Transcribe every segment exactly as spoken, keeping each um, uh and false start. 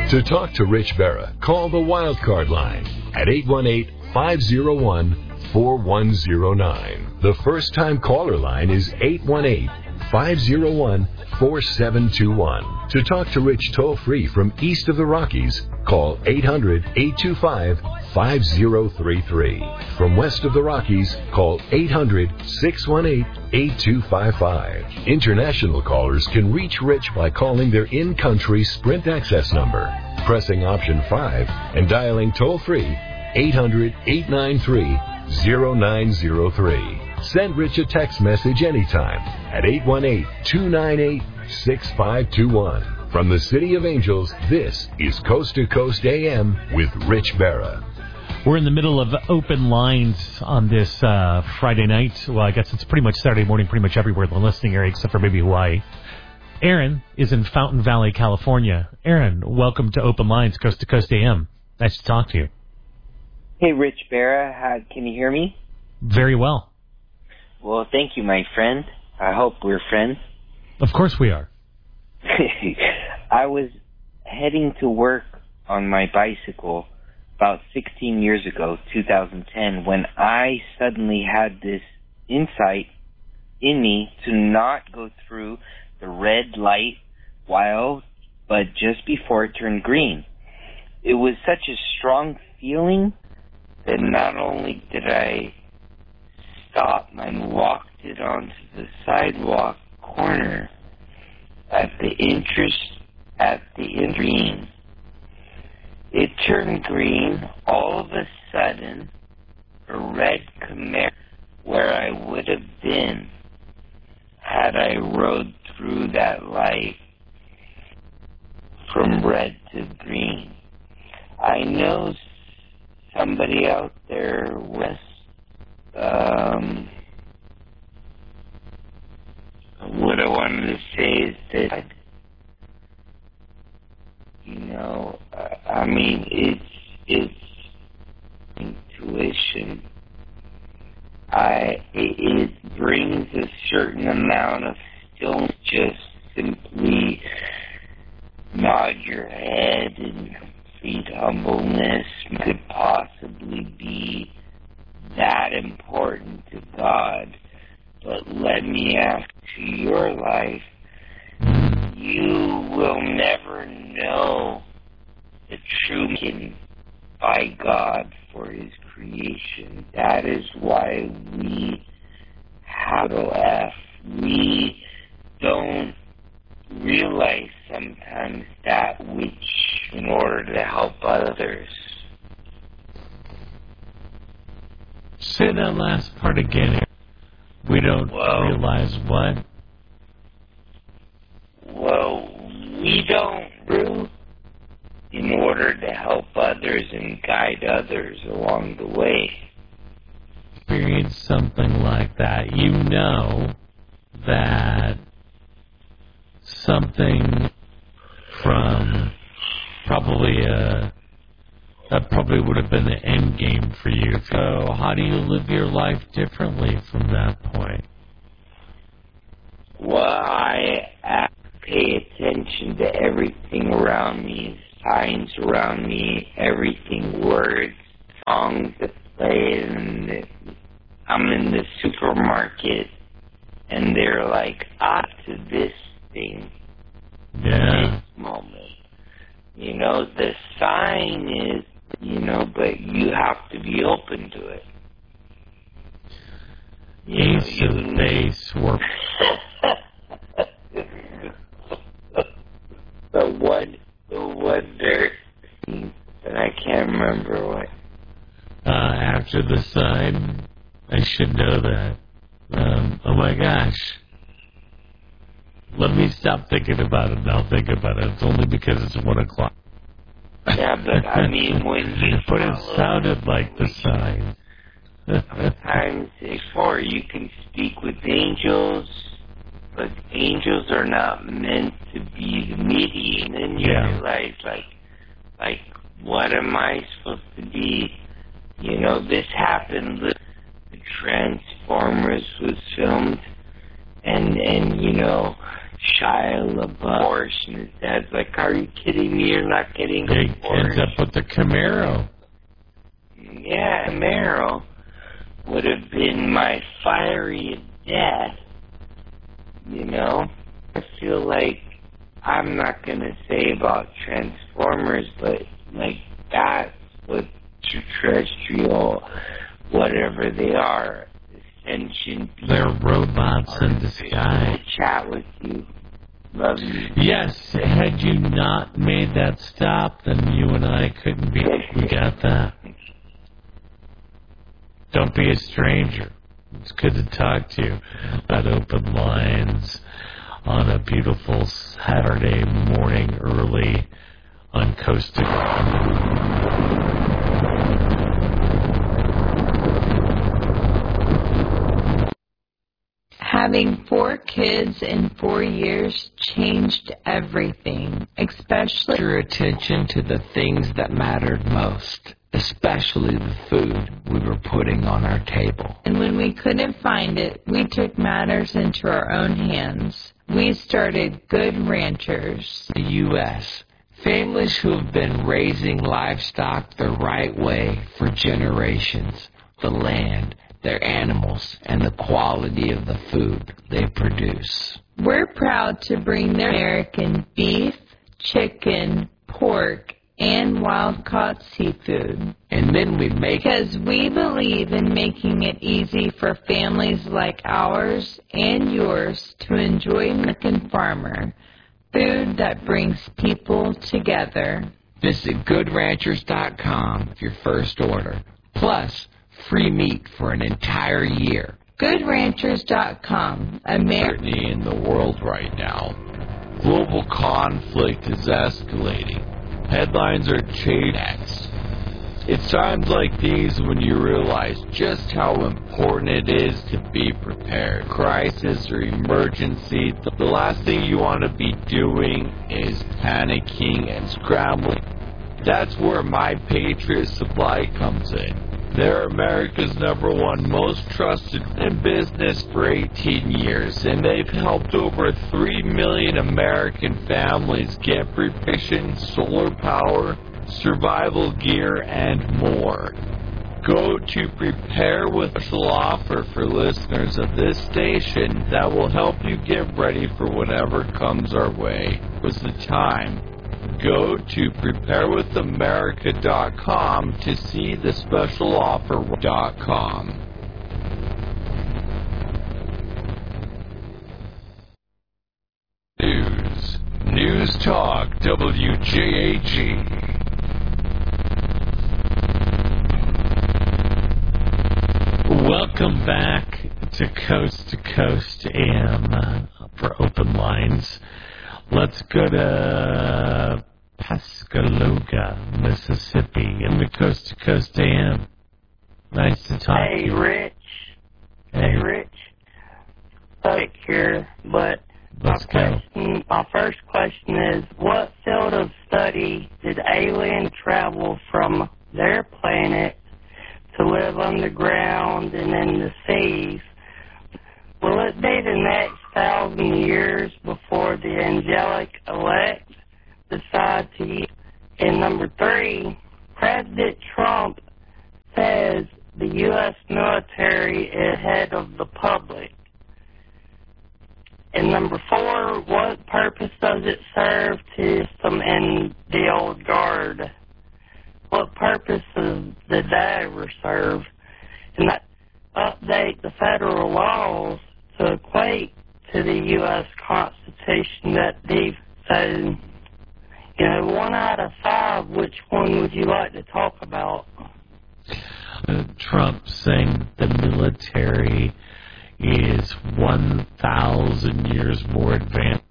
To talk to Rich Berra, call the Wildcard line at eight one eight, five oh one, four one oh nine. The first-time caller line is eight one eight, five oh one, four seven two one. To talk to Rich toll-free from east of the Rockies, call eight hundred, eight two five, five oh three three. From west of the Rockies, call eight hundred, six one eight, eight two five five. International callers can reach Rich by calling their in-country Sprint access number, pressing option five, and dialing toll-free eight hundred, eight nine three, oh nine oh three. Send Rich a text message anytime at eight one eight, two nine eight, six five two one. From the City of Angels, this is Coast to Coast A M with Rich Berra. We're in the middle of open lines on this uh, Friday night. Well, I guess it's pretty much Saturday morning pretty much everywhere in the listening area except for maybe Hawaii. Aaron is in Fountain Valley, California. Aaron, welcome to Open Lines, Coast to Coast A M. Nice to talk to you. Hey, Rich Berra. How, can you hear me? Very well. Well, thank you, my friend. I hope we're friends. Of course we are. I was heading to work on my bicycle about sixteen years ago, two thousand ten, when I suddenly had this insight in me to not go through the red light while, but just before it turned green. It was such a strong feeling that not only did I stop and walked it onto the sidewalk corner at the interest at the green. It turned green all of a sudden. A red Camaro where I would have been had I rode through that light from red to green. I know somebody out there with um what I wanted to say is that, you know, uh, I mean, it's, it's intuition. I, it, it brings a certain amount of stillness, just simply nod your head in complete humbleness could possibly be that important to God. But let me ask to your life, you will never know the true meaning by God for His creation. That is why we have to F. We don't realize sometimes that which in order to help others. Say that last part again. We don't Whoa. realize what? Well, we don't really, in order to help others and guide others along the way. Experience something like that. You know that something from probably a that probably would have been the end game for you. So how do you live your life differently from that point? Well, I have to pay attention to everything around me, signs around me, everything, words, songs that play, and I'm in the supermarket, and they're like, ah, to this thing, Yeah. this moment. You know, the sign is, you know, but you have to be open to it. You Ace know, of you base work. The one, the one there, and I can't remember what. Uh, after the sign, I should know that. Um, oh my gosh. Let me stop thinking about it and I'll think about it. It's only because it's one o'clock. Yeah, but I mean, when you But it follow, sounded like the sign. sometimes before you can speak with angels, but angels are not meant to be the medium. And then you Yeah. realize, like, like, what am I supposed to be? You know, this happened. The Transformers was filmed, and and you know, Shia LaBeouf. And his dad's like, are you kidding me? You're not getting a He ends up with the Camaro. Yeah, Camaro would have been my fiery death. You know? I feel like, I'm not going to say about Transformers, but, like, that's what terrestrial, whatever they are, ascension people. They're robots in disguise. To chat with you. Love you. Yes, had you not made that stop, then you and I couldn't be. We got that. Don't be a stranger. It's good to talk to you at Open Lines on a beautiful Saturday morning early on Coast to Coast. Having four kids in four years changed everything, especially your attention to the things that mattered most, especially the food we were putting on our table. And when we couldn't find it, we took matters into our own hands. We started Good Ranchers. The U S Families who have been raising livestock the right way for generations. The land, their animals, and the quality of the food they produce. We're proud to bring their American beef, chicken, pork, and wild-caught seafood. And then we make Because we believe in making it easy for families like ours and yours to enjoy American Farmer, food that brings people together. Visit good ranchers dot com for your first order. Plus, free meat for an entire year. good ranchers dot com. America. Uncertainty in the world right now. Global conflict is escalating. Headlines are changing. It's times like these when you realize just how important it is to be prepared. Crisis or emergency, the last thing you want to be doing is panicking and scrambling. That's where My Patriot Supply comes in. They're America's number one most trusted in business for eighteen years, and they've helped over three million American families get proficient solar power, survival gear, and more. Go to Prepare with a special offer for listeners of this station that will help you get ready for whatever comes our way. Was the time. Go to prepare with america dot com to see the special offer dot com. News. News Talk W J A G. Welcome back to Coast to Coast A M uh, for Open Lines. Let's go to Pascagoula, Mississippi, in the Coast to Coast A M. Nice to talk hey, to you. Rich. Hey, Hey, Rich. Rick here, but my, Let's go. question, my first question is, what field of study did aliens travel from their planet to live underground and in the seas? Will it be the next thousand years before the angelic elect decide to? And number three, President Trump says the U S military is ahead of the public. And number four, what purpose does it serve to some in the old guard? What purposes did that ever serve? And that update the federal laws to equate to the U S Constitution that they've said, you know, one out of five, which one would you like to talk about? Uh, Trump saying the military is one thousand years more advanced.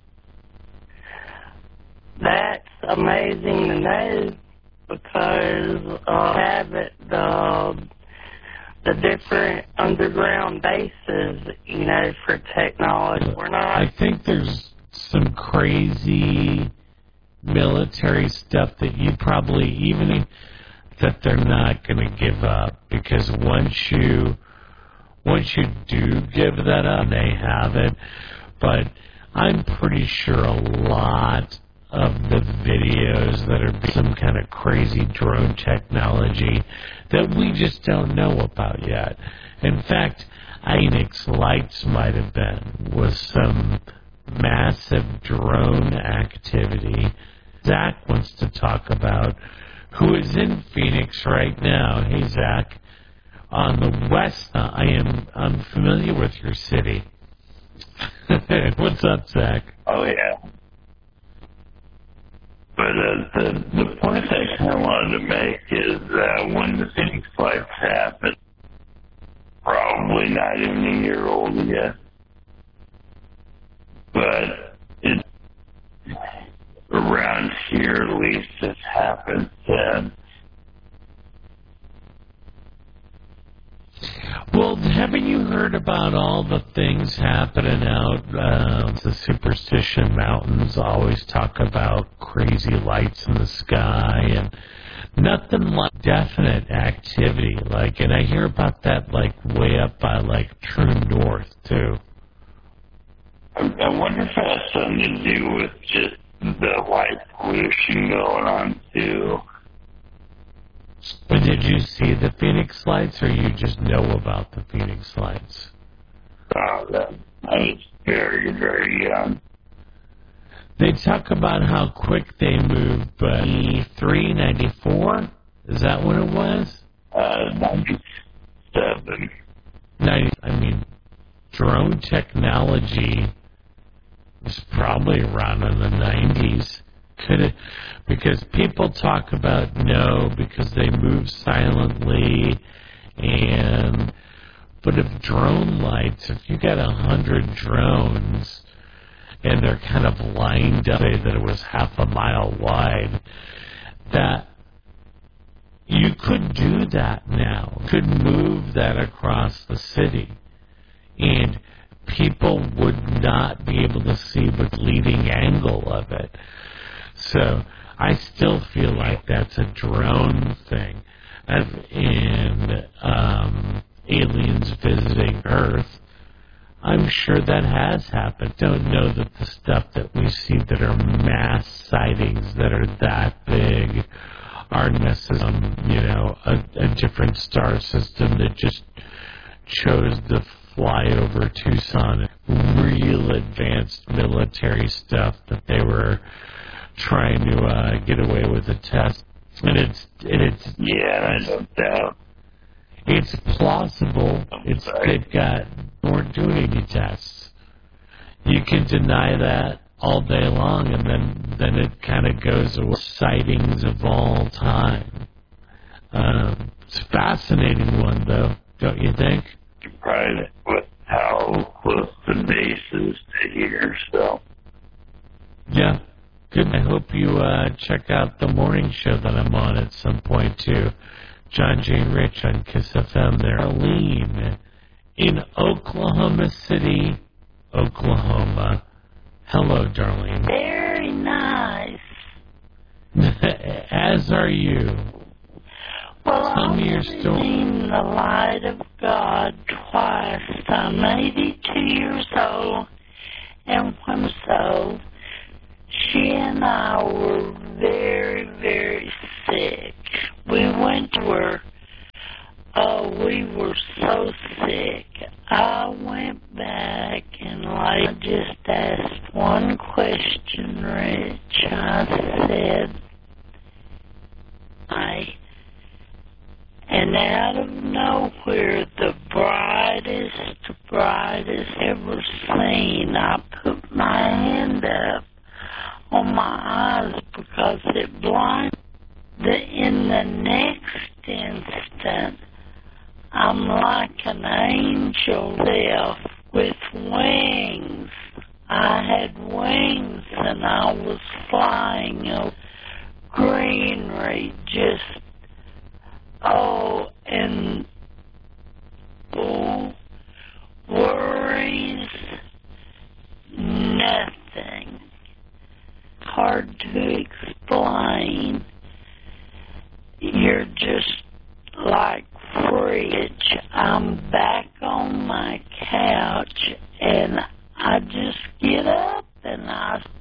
That's amazing to know because uh, have it, the the different underground bases, you know, for technology. We're not. I think there's some crazy military stuff that you probably even that they're not going to give up, because once you once you do give that up, they have it. But I'm pretty sure a lot of the videos that are some kind of crazy drone technology that we just don't know about yet. In fact, Phoenix Lights might have been, was some massive drone activity. Zach wants to talk about, who is in Phoenix right now. Hey, Zach. On the west, uh, I am I'm familiar with your city. What's up, Zach? Oh, yeah. But uh, the, the point I kind of wanted to make is uh, when the Phoenix Lights happened, probably not even a year old yet, but it, around here at least, it's happened then. Well, haven't you heard about all the things happening out? Uh, the Superstition Mountains always talk about crazy lights in the sky and nothing like definite activity. Like, and I hear about that like way up by like True North too. I, I wonder if it has something to do with just the light pollution going on too. But did you see the Phoenix Lights, or you just know about the Phoenix Lights? Oh, that, I was very, very young. They talk about how quick they move, but ninety-three, ninety-four? Is that what it was? Uh, ninety-seven. ninety, I mean, drone technology was probably around in the nineties. Could it, because people talk about no, because they move silently, and but if drone lights, if you got a hundred drones and they're kind of lined up, say that it was half a mile wide, that you could do that now, could move that across the city, and people would not be able to see the leading angle of it. So I still feel like that's a drone thing. In um, aliens visiting Earth, I'm sure that has happened. Don't know that the stuff that we see that are mass sightings that are that big are necessarily, you know, a, a different star system that just chose to fly over Tucson. Real advanced military stuff that they were trying to uh, get away with a test, and it's and it's yeah, I don't doubt. It's plausible. It's they've got weren't doing any tests. You can deny that all day long, and then then it kind of goes away. Sightings of all time. Um, it's a fascinating one, though, don't you think? Right, with how close the base is to here, so. Yeah. Good. I hope you uh, check out the morning show that I'm on at some point, too. John J. Rich on Kiss F M there. Arlene in Oklahoma City, Oklahoma. Hello, Darlene. Very nice. As are you. Well, Tell me your I've story. seen the light of God twice. I'm eighty-two years old, and when so, she and I were very, very sick. We went to her. Oh, we were so sick. I went back and like I just asked one question, Rich. I said, I, and out of nowhere, the brightest, brightest ever seen, I put my hand up on my eyes because it blinded. The, in the next instant, I'm like an angel self with wings. I had wings and I was flying over greenery, just, oh, and oh, worries, nothing. Hard to explain. You're just like free. I'm back on my couch and I just get up nice